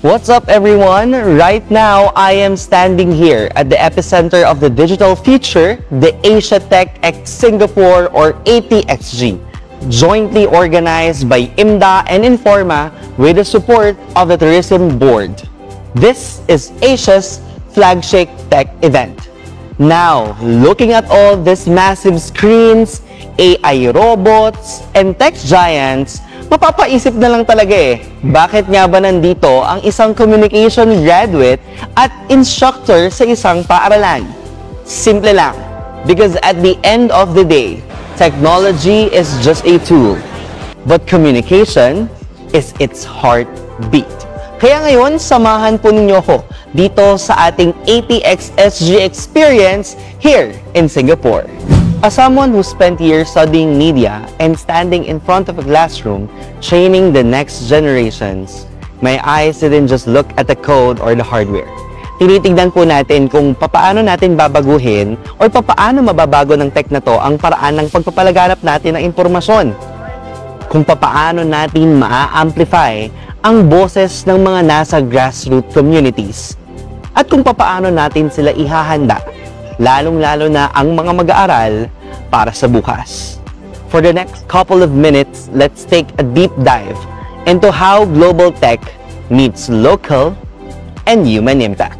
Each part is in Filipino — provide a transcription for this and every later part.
What's up everyone? Right now, I am standing here at the epicenter of the digital future, the Asia Tech X Singapore or ATXG, jointly organized by IMDA and Informa with the support of the Tourism Board. This is Asia's flagship tech event. Now, looking at all these massive screens, AI robots, and tech giants, mapapaisip na lang talaga bakit nga ba nandito ang isang communication graduate at instructor sa isang paaralan? Simple lang, because at the end of the day, technology is just a tool, but communication is its heartbeat. Kaya ngayon, samahan po ninyo ko dito sa ating ATXSG experience here in Singapore. As someone who spent years studying media and standing in front of a classroom, training the next generations, my eyes didn't just look at the code or the hardware. Tinitignan po natin kung papaano natin babaguhin o papaano mababago ng tech na to ang paraan ng pagpapalaganap natin ng impormasyon. Kung papaano natin maa-amplify ang boses ng mga nasa grassroots communities. At kung papaano natin sila ihahanda, lalong-lalo na ang mga mag-aaral para sa bukas. For the next couple of minutes, let's take a deep dive into how global tech meets local and human impact.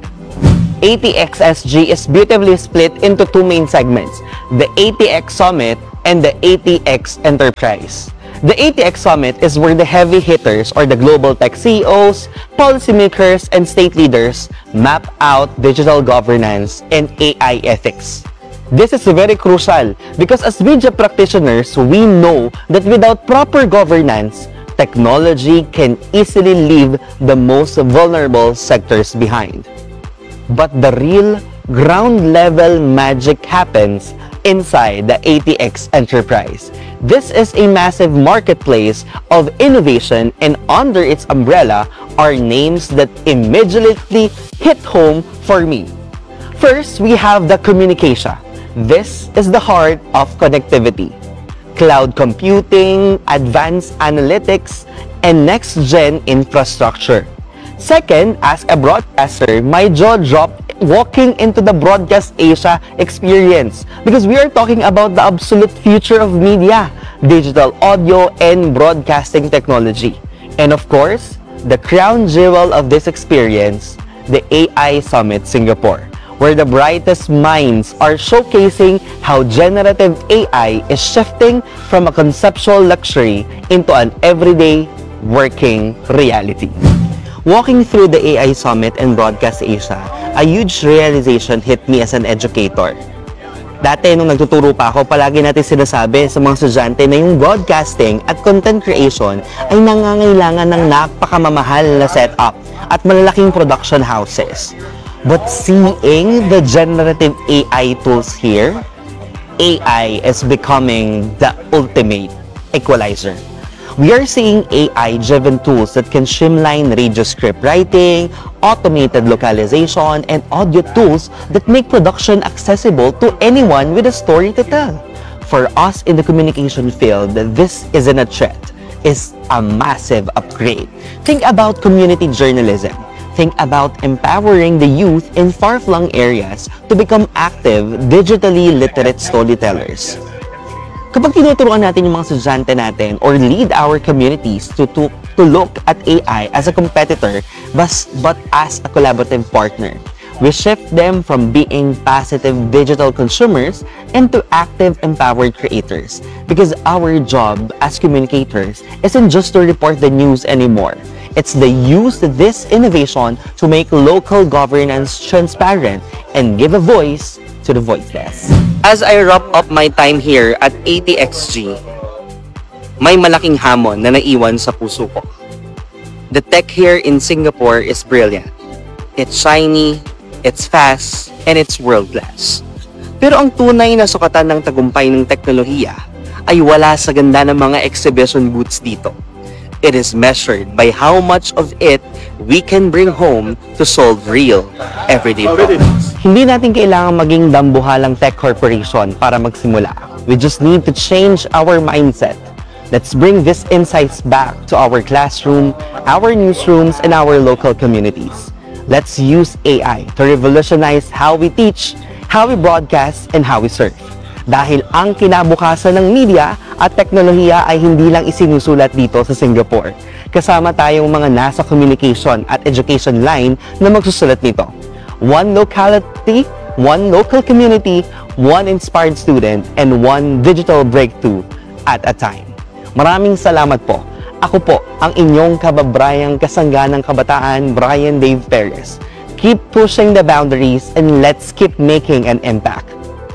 ATXSG is beautifully split into two main segments, the ATX Summit and the ATX Enterprise. The ATX Summit is where the heavy hitters or the global tech CEOs, policymakers, and state leaders map out digital governance and AI ethics. This is very crucial because as media practitioners, we know that without proper governance, technology can easily leave the most vulnerable sectors behind. But the real ground-level magic happens inside the ATX Enterprise. This is a massive marketplace of innovation, and under its umbrella are names that immediately hit home for me. First, we have the communication. This is the heart of connectivity. Cloud computing, advanced analytics, and next-gen infrastructure. Second, as a broadcaster, my jaw dropped walking into the Broadcast Asia experience because we are talking about the absolute future of media, digital audio, and broadcasting technology. And of course, the crown jewel of this experience, the AI Summit Singapore, where the brightest minds are showcasing how generative AI is shifting from a conceptual luxury into an everyday working reality. Walking through the AI Summit and Broadcast Asia, a huge realization hit me as an educator. Dati, nung nagtuturo pa ako, palagi natin sinasabi sa mga estudyante na yung broadcasting at content creation ay nangangailangan ng napakamamahal na setup at malalaking production houses. But seeing the generative AI tools here, AI is becoming the ultimate equalizer. We are seeing AI-driven tools that can streamline radio script writing, automated localization, and audio tools that make production accessible to anyone with a story to tell. For us in the communication field, this isn't a threat, it's a massive upgrade. Think about community journalism. Think about empowering the youth in far-flung areas to become active, digitally literate storytellers. Kapag tinuturuan natin yung mga estudyante natin or lead our communities to look at AI as a competitor but as a collaborative partner, we shift them from being passive digital consumers into active empowered creators. Because our job as communicators isn't just to report the news anymore. It's the use of this innovation to make local governance transparent and give a voice to the voiceless. As I wrap up my time here at ATXG, may malaking hamon na naiwan sa puso ko. The tech here in Singapore is brilliant. It's shiny, it's fast, and it's world-class. Pero ang tunay na sukatan ng tagumpay ng teknolohiya ay wala sa ganda ng mga exhibition booths dito. It is measured by how much of it we can bring home to solve real, everyday problems. Hindi natin kailangan maging dambuhalang tech corporation para magsimula. We just need to change our mindset. Let's bring these insights back to our classroom, our newsrooms, and our local communities. Let's use AI to revolutionize how we teach, how we broadcast, and how we serve. Dahil ang kinabukasan ng media at teknolohiya ay hindi lang isinusulat dito sa Singapore. Kasama tayong mga nasa communication at education line na magsusulat nito. One locality, one local community, one inspired student, and one digital breakthrough at a time. Maraming salamat po. Ako po ang inyong kababrayang kasangga ng kabataan, Brian Dave Perez. Keep pushing the boundaries and let's keep making an impact.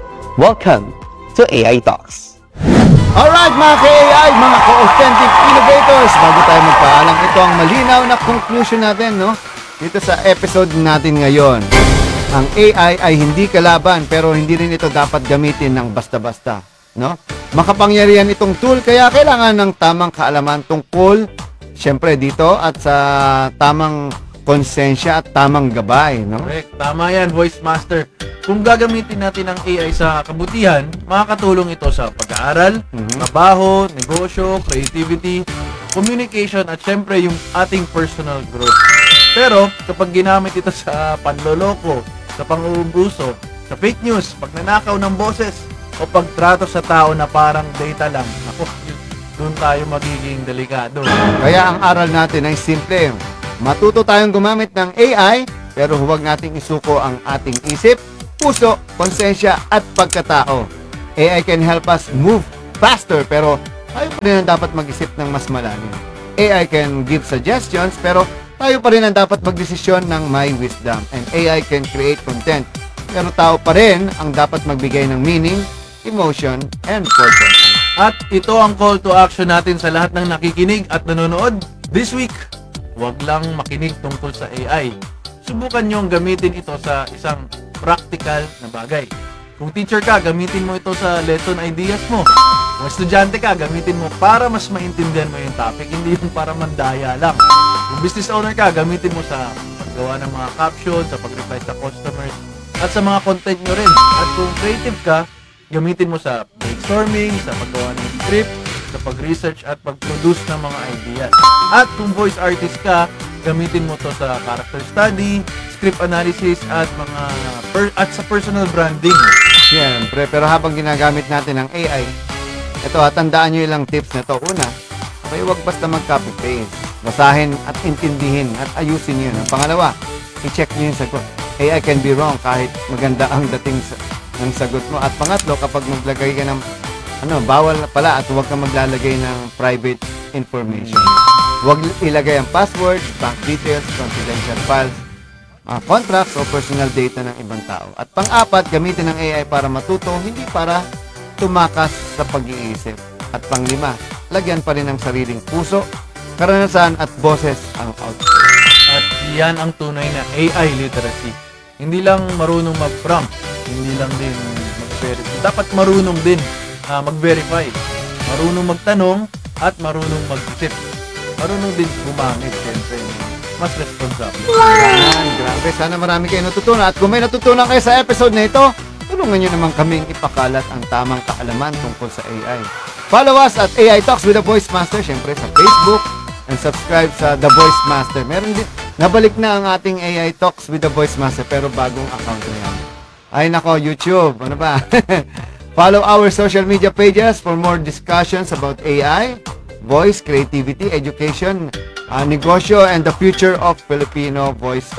Welcome to AI Talks. Alright mga ka-AI, mga ka-authentic innovators, bago tayo magpaalam, ito ang malinaw na conclusion natin, no? Dito sa episode natin ngayon. Ang AI ay hindi kalaban, pero hindi rin ito dapat gamitin ng basta-basta, no? Makapangyarihan itong tool, kaya kailangan ng tamang kaalaman tungkol, syempre dito, at sa tamang konsensya at tamang gabay, no? Correct. Tama yan, Voice Master. Kung gagamitin natin ang AI sa kabutihan, makakatulong ito sa pag-aaral, trabaho, negosyo, creativity, communication, at syempre yung ating personal growth. Pero kapag ginamit ito sa panloloko, sa pang-uubuso, sa fake news, pagnanakaw ng boses, o pagtrato sa tao na parang data lang, ako, doon tayo magiging delikado. Kaya ang aral natin ay simple. Matuto tayong gumamit ng AI, pero huwag nating isuko ang ating isip, puso, konsensya, at pagkatao. AI can help us move faster, pero tayo pa rin ang dapat mag-isip ng mas malalim. AI can give suggestions, pero tayo pa rin ang dapat magdesisyon ng may wisdom. And AI can create content, pero tao pa rin ang dapat magbigay ng meaning, emotion, and purpose. At ito ang call to action natin sa lahat ng nakikinig at nanonood. This week, huwag lang makinig tungkol sa AI. Subukan niyong gamitin ito sa isang practical na bagay. Kung teacher ka, gamitin mo ito sa lesson ideas mo. Kung estudyante ka, gamitin mo para mas maintindihan mo yung topic, hindi yung para mandaya lang. Kung business owner ka, gamitin mo sa paggawa ng mga captions, sa pag-reply sa customers, at sa mga content nyo rin. At kung creative ka, gamitin mo sa brainstorming, sa paggawa ng script, sa pag-research at pag-produce ng mga ideas. At kung voice artist ka, gamitin mo to sa character study, script analysis, at mga at sa personal branding. Siyempre, pero habang ginagamit natin ang AI, ito, tandaan nyo ilang tips na to. Una, okay, huwag basta mag-copy-paste. Basahin at intindihin at ayusin nyo. Ang pangalawa, i-check nyo yung sagot. AI can be wrong kahit maganda ang dating ng sagot mo. At pangatlo, kapag maglagay ka ng bawal pala at huwag kang maglalagay ng private information. Huwag ilagay ang password, bank details, confidential files, contracts o personal data ng ibang tao. At pang-apat, gamitin ng AI para matuto, hindi para tumakas sa pag-iisip. At pang-lima, lagyan pa rin ng sariling puso, karanasan at boses ang output. At yan ang tunay na AI literacy. Hindi lang marunong mag-prompt, hindi lang din mag-verify. Dapat marunong din mag-verify. Marunong magtanong at marunong mag-isip. Marunong din gumamit, siyempre. Mas responsable. Yan, grabe. Sana marami kayo natutunan. At kung may natutunan kayo sa episode na ito, tulungan nyo naman kaming ipakalat ang tamang kaalaman tungkol sa AI. Follow us at AI Talks with the Voice Master, siyempre sa Facebook, and subscribe sa The Voice Master. Meron din, nabalik na ang ating AI Talks with the Voice Master, pero bagong account na yan. Ay nako, YouTube, ano ba? Follow our social media pages for more discussions about AI, voice, creativity, education, negosyo, and the future of Filipino voice.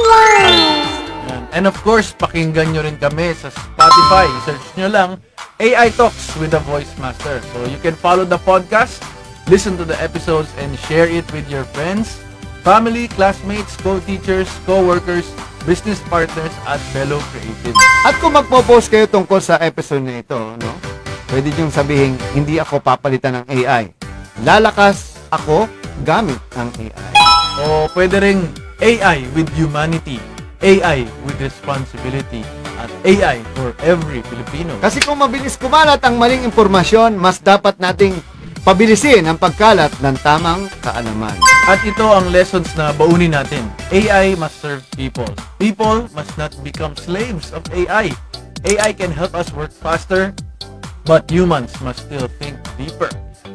And of course, pakinggan nyo rin kami sa Spotify. Search nyo lang AI Talks with the Voice Master. So you can follow the podcast, listen to the episodes, and share it with your friends, family, classmates, co-teachers, co-workers, business partners, at fellow creatives. At kung magpo-post kayo tungkol sa episode na ito, no? Pwede niyong sabihin, hindi ako papalitan ng AI. Lalakas ako gamit ang AI. O pwede ring AI with humanity, AI with responsibility, at AI for every Filipino. Kasi kung mabilis kumalat ang maling impormasyon, mas dapat nating pabilisin ang pagkalat ng tamang kaalaman. At ito ang lessons na baunin natin. AI must serve people. People must not become slaves of AI. AI can help us work faster, but humans must still think deeper.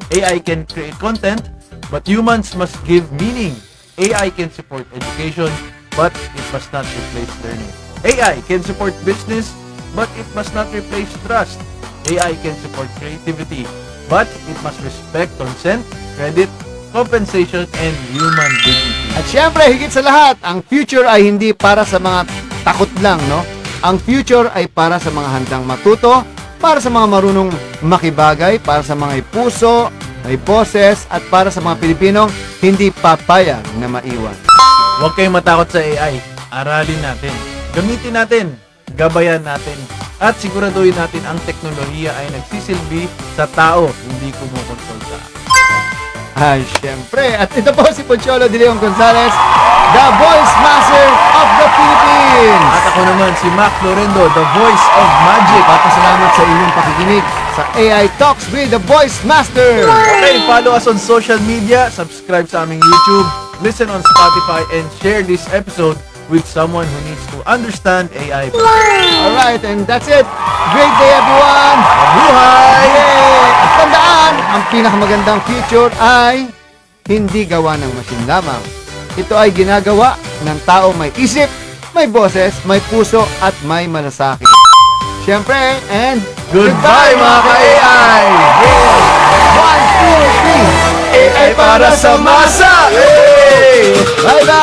AI can create content, but humans must give meaning. AI can support education, but it must not replace learning. AI can support business, but it must not replace trust. AI can support creativity, but it must respect consent, credit, compensation, and human dignity. At syempre, higit sa lahat, ang future ay hindi para sa mga takot lang, no? Ang future ay para sa mga handang matuto, para sa mga marunong makibagay, para sa mga may puso, may boses, at para sa mga Pilipinong hindi papayag na maiwan. Huwag kayong matakot sa AI. Aralin natin. Gamitin natin. Gabayan natin. At siguraduhin natin ang teknolohiya ay nagsisilbi sa tao, hindi kumukontrol sa Ay, syempre. At ito po si Pocholo De Leon Gonzalez, the voice master of the Philippines. At ako naman si Mac Florendo, the voice of magic. Papasalamat sa inyong pakikinig sa AI Talks with the Voice Master. Okay, follow us on social media, subscribe sa aming YouTube, listen on Spotify, and share this episode with someone who needs to understand AI. Alright, and that's it. Great day, everyone. Mabuhay! Yay! At tandaan, ang pinakamagandang future ay hindi gawa ng machine lamang. Ito ay ginagawa ng tao may isip, may boses, may puso, at may malasakit. Siyempre, and Goodbye mga ka-AI! 1, 2, 3. AI para sa masa! Hey! Bye-bye!